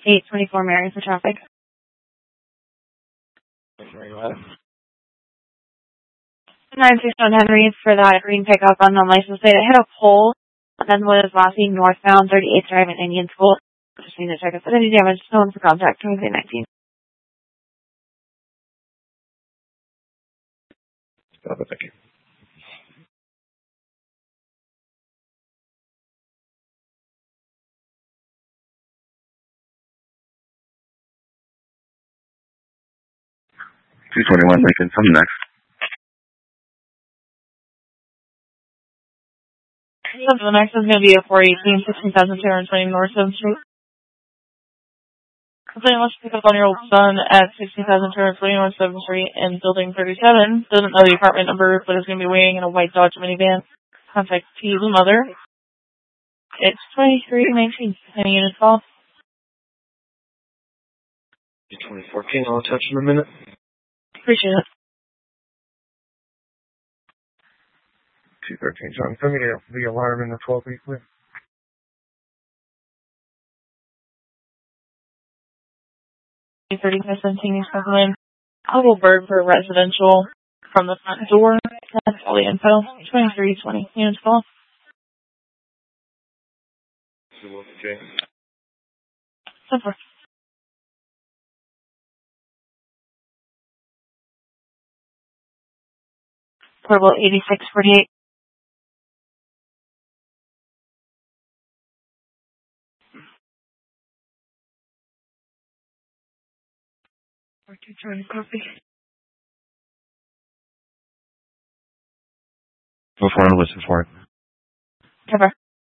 824 Mary for traffic. Very well. 961 Henry for that green pickup on non-licensed plate. It hit a pole and then was last seen northbound 38th Drive in Indian School. Just need to check if there's any damage. No one for contact. 2319. Thank you. $221 Lincoln, come next. So the next is going to be a 418, 16,220 North 7th Street. Complaint wants to pick up on your old son at 16,220 North 7th Street in Building 37. Doesn't know the apartment number, but is going to be waiting in a white Dodge minivan. Contact P, the mother. It's 2319. Any units call? 2014, I'll touch in a minute. Appreciate it. 213, John. Can we get the alarm in the 12 week, please? I will bird for residential from the front door. That's all the info. 2320. Units call. Okay. So far. Portable 8648. Copy. Before I listen for it. Cover.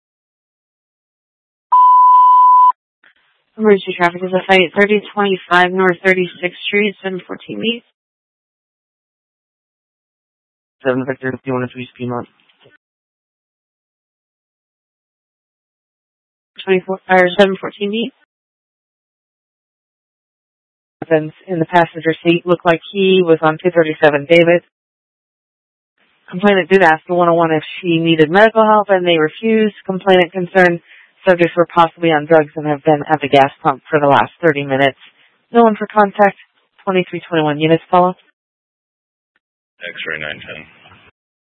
Emergency traffic is a fight 3025 North 36th Street, 714 East. 7 Victor, do you want to please Piedmont? 714 East. In the passenger seat looked like he was on 237 David. Complainant did ask the 101 if she needed medical help and they refused. Complainant concerned subjects were possibly on drugs and have been at the gas pump for the last 30 minutes. No one for contact. 2321 units follow. X-ray 910.